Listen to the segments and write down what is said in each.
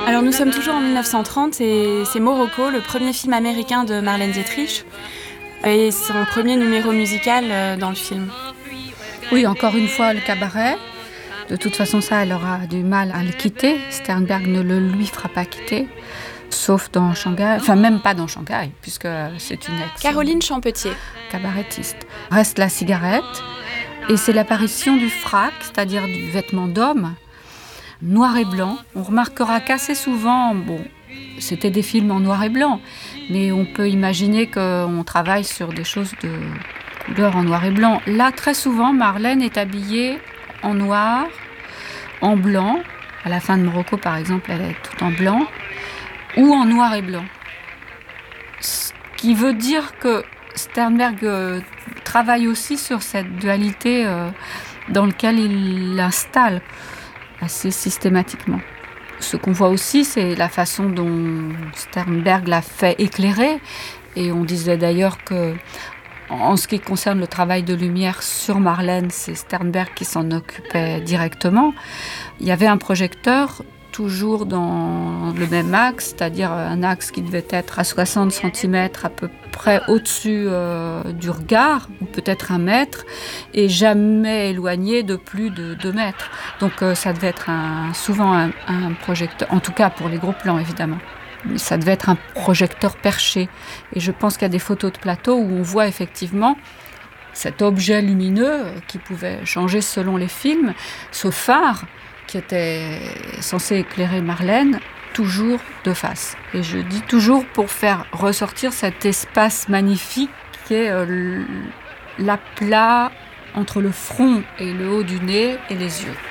Alors nous sommes toujours en 1930 et c'est Morocco, le premier film américain de Marlène Dietrich et son premier numéro musical dans le film. Oui, encore une fois, le cabaret. De toute façon, ça, elle aura du mal à le quitter. Sternberg ne le lui fera pas quitter, sauf dans Shanghai. Enfin, même pas dans Shanghai, puisque c'est une ex. Caroline Champetier. Cabarettiste. Reste la cigarette. Et c'est l'apparition du frac, c'est-à-dire du vêtement d'homme, noir et blanc. On remarquera qu'assez souvent, c'était des films en noir et blanc, mais on peut imaginer qu'on travaille sur des choses de couleur en noir et blanc. Là, très souvent, Marlène est habillée en noir, en blanc. À la fin de Morocco, par exemple, elle est toute en blanc, ou en noir et blanc. Ce qui veut dire que Sternberg travaille aussi sur cette dualité dans laquelle il l'installe assez systématiquement. Ce qu'on voit aussi, c'est la façon dont Sternberg l'a fait éclairer. Et on disait d'ailleurs que, en ce qui concerne le travail de lumière sur Marlène, c'est Sternberg qui s'en occupait directement. Il y avait un projecteur toujours dans le même axe, c'est-à-dire un axe qui devait être à 60 cm à peu près au-dessus du regard, ou peut-être 1 mètre, et jamais éloigné de plus de 2 mètres. Donc ça devait être souvent un projecteur, en tout cas pour les gros plans évidemment. Ça devait être un projecteur perché. Et je pense qu'il y a des photos de plateau où on voit effectivement cet objet lumineux qui pouvait changer selon les films, ce phare qui était censé éclairer Marlène, toujours de face. Et je dis toujours pour faire ressortir cet espace magnifique qui est l'aplat entre le front et le haut du nez et les yeux.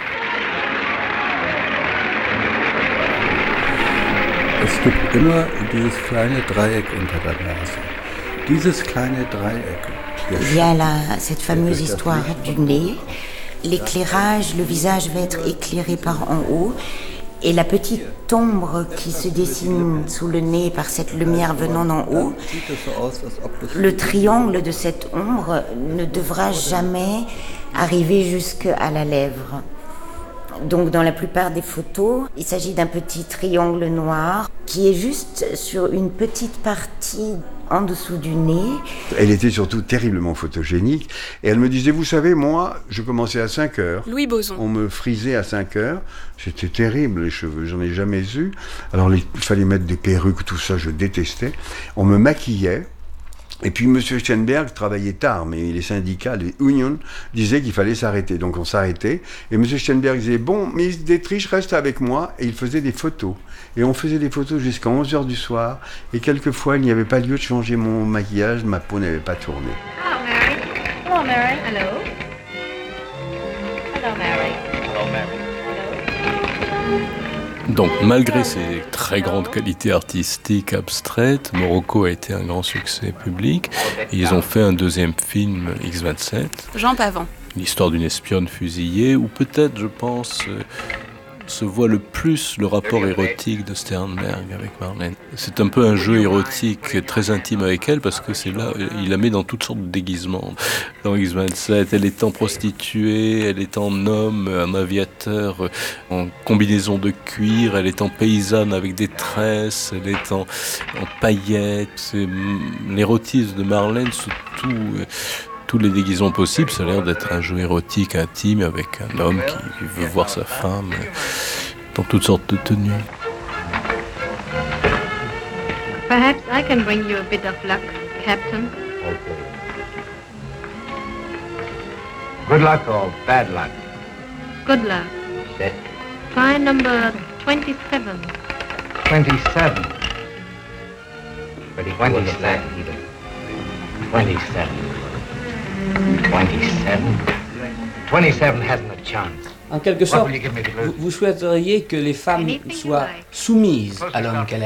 Es gibt immer dieses kleine Dreieck unter der Nase. Dieses kleine Dreieck. Il y a cette fameuse histoire du nez. L'éclairage, le visage va être éclairé par en haut. Et la petite ombre qui se dessine sous le nez par cette lumière venant d'en haut, le triangle de cette ombre ne devra jamais arriver jusqu'à la lèvre. Donc dans la plupart des photos, il s'agit d'un petit triangle noir qui est juste sur une petite partie en dessous du nez. Elle était surtout terriblement photogénique et elle me disait, vous savez, moi, je commençais à 5 heures. Louis Boson. On me frisait à 5 heures. C'était terrible, les cheveux, j'en ai jamais eu. Alors il fallait mettre des perruques, tout ça, je détestais. On me maquillait. Et puis M. Sternberg travaillait tard, mais les syndicats, les unions, disaient qu'il fallait s'arrêter. Donc on s'arrêtait. Et M. Sternberg disait, bon, Miss Dietrich reste avec moi. Et il faisait des photos. Et on faisait des photos jusqu'à 11h du soir. Et quelquefois, il n'y avait pas lieu de changer mon maquillage. Ma peau n'avait pas tourné. Hello, Mary. Hello, Mary. Hello. Hello, Mary. Hello, Mary. Donc, malgré ses très grandes qualités artistiques abstraites, Morocco a été un grand succès public. Et ils ont fait un deuxième film, X-27. Jean Pavant. L'histoire d'une espionne fusillée, ou peut-être, je pense, se voit le plus le rapport érotique de Sternberg avec Marlène. C'est un peu un jeu érotique très intime avec elle, parce que c'est là, il la met dans toutes sortes de déguisements. Dans X-27, elle est en prostituée, elle est en homme, un aviateur, en combinaison de cuir, elle est en paysanne avec des tresses, elle est en paillettes. L'érotisme de Marlène, surtout tous les déguisements possibles, ça a l'air d'être un jeu érotique intime avec un homme qui veut voir sa femme dans toutes sortes de tenues. Perhaps I can bring you a bit of luck, Captain. Good luck or bad luck? Good luck. Set. Try number 27. 27. 27. 27. 27 hasn't a chance. En quelque sorte, vous souhaiteriez que les femmes soient soumises à l'homme qu'elles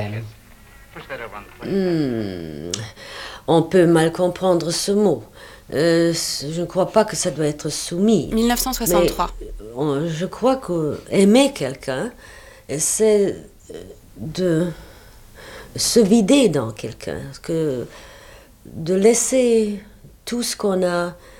aiment. On peut mal comprendre ce mot. Je ne crois pas que ça doit être soumis. 1963. Mais, je crois qu'aimer quelqu'un, c'est de se vider dans quelqu'un, de laisser tout ce qu'on a